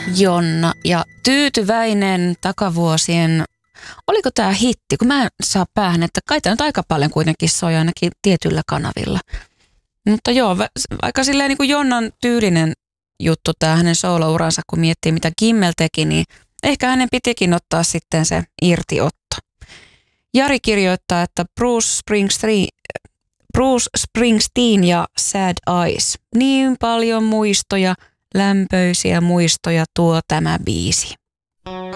Jonna ja tyytyväinen takavuosien, oliko tää hitti, kun mä en saa päähän, että kai tää nyt aika paljon kuitenkin soi ainakin tietyillä kanavilla. Mutta joo, aika silleen niin kuin Jonnan tyylinen juttu tää hänen soolouransa, kun miettii mitä Kimmel teki, niin ehkä hänen pitikin ottaa sitten se irtiotto. Jari kirjoittaa, että Bruce Springsteen ja Sad Eyes. Niin paljon muistoja, lämpöisiä muistoja tuo tämä biisi.